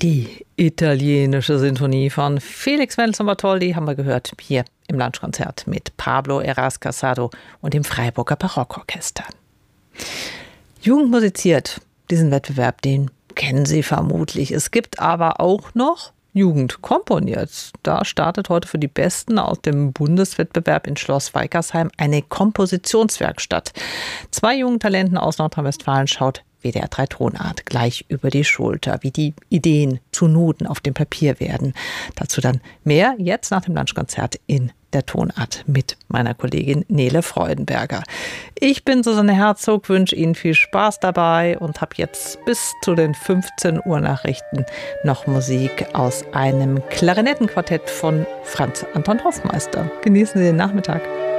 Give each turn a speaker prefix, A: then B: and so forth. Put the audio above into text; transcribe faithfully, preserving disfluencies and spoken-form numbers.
A: Die italienische Sinfonie von Felix Mendelssohn Bartholdy haben wir gehört hier im Lunchkonzert mit Pablo Heras Casado und dem Freiburger Barockorchester. Jugend musiziert, diesen Wettbewerb, den kennen Sie vermutlich. Es gibt aber auch noch Jugend komponiert. Da startet heute für die Besten aus dem Bundeswettbewerb in Schloss Weikersheim eine Kompositionswerkstatt. Zwei Jugendtalenten aus Nordrhein-Westfalen schaut W D R drei Tonart gleich über die Schulter, wie die Ideen zu Noten auf dem Papier werden. Dazu dann mehr jetzt nach dem Lunchkonzert in der Tonart mit meiner Kollegin Nele Freudenberger. Ich bin Susanne Herzog, wünsche Ihnen viel Spaß dabei und habe jetzt bis zu den fünfzehn Uhr Nachrichten noch Musik aus einem Klarinettenquartett von Franz Anton Hoffmeister. Genießen Sie den Nachmittag.